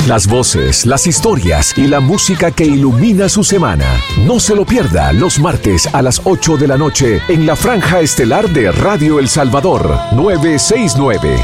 Las voces, las historias y la música que ilumina su semana. No se lo pierda los martes a las 8 de la noche en la franja estelar de Radio El Salvador 969.